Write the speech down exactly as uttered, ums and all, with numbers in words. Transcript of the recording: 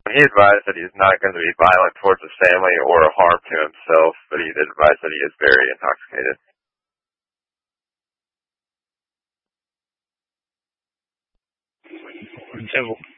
He advised that he's not going to be violent towards his family or harm to himself, but he did advise that he is very intoxicated. So